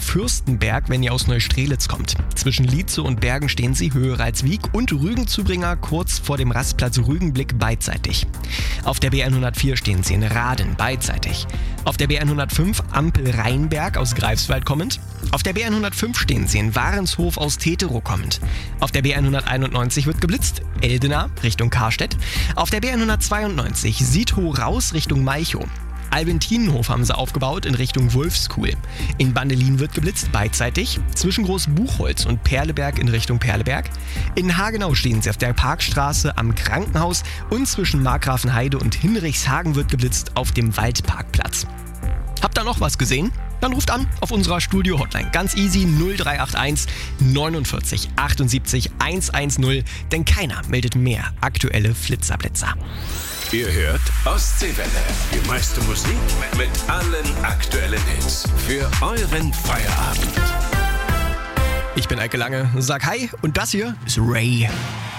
Fürstenberg, wenn ihr aus Neustrelitz kommt. Zwischen Lietze und Bergen stehen sie, höher als Wieg, und Rügen-Zubringer kurz vor dem Rastplatz Rügenblick beidseitig. Auf der B104 stehen sie in Raden beidseitig. Auf der B105 Ampel-Rheinberg aus Greifswald kommend. Auf der B105 stehen sie in Warenshof aus Teterow kommend. Auf der B191 wird geblitzt, Eldena Richtung Karstedt. Auf der B192 Siedhow raus Richtung Malchow. Albentinenhof haben sie aufgebaut in Richtung Wulfskuhl. In Bandelin wird geblitzt beidseitig, zwischen Großbuchholz und Perleberg in Richtung Perleberg. In Hagenau stehen sie auf der Parkstraße am Krankenhaus und zwischen Markgrafenheide und Hinrichshagen wird geblitzt auf dem Waldparkplatz. Habt ihr noch was gesehen? Dann ruft an auf unserer Studio-Hotline. Ganz easy 0381 49 78 110, denn keiner meldet mehr aktuelle Flitzerblitzer. Ihr hört Ostseewelle. Die meiste Musik mit allen aktuellen Hits. Für euren Feierabend. Ich bin Eike Lange, sag hi und das hier ist Ray.